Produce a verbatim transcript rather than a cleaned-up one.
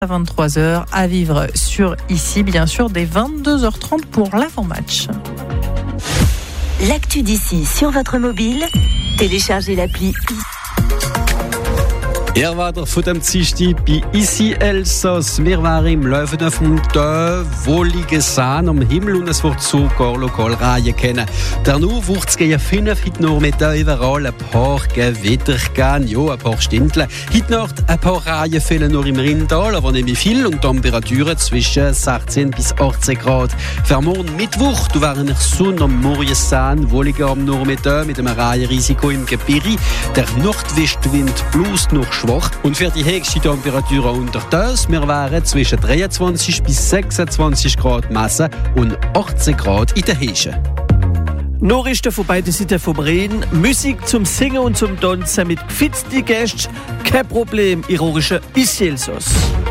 à vingt-trois heures à vivre sur ici, bien sûr, dès vingt-deux heures trente pour l'avant-match. L'actu d'ici sur votre mobile, téléchargez l'appli. Er war der von dem Dienstag bei Ici Elsass. Wir waren im Löwen vom Tö, wollige Sahn am Himmel und es wird sogar Lokalreihen kennen. Danach wird es gegen fünf heute Nachmittag überall ein paar Gewitter gehen, ja, ein paar Stinteln. Heute Nacht ein paar Reihen fehlen nur im Rindtal, aber nicht mehr viel und Temperaturen zwischen sechzehn bis achtzehn Grad. Für morgen Mittwoch, du wären wir Sonne am Morjensahn, wolliger am Nachmittag mit einem Reihenrisiko im Gebirge. Der Nordwestwind blust noch schwach. Und für die höchste Temperatur unter das, wir wären zwischen dreiundzwanzig bis sechsundzwanzig Grad messen und achtzehn Grad in der Hesche. Nachrichten von beiden Seiten vom Rhein, Musik zum Singen und zum Tanzen mit gefitzten Gästen, kein Problem, ironische Ici Elsass.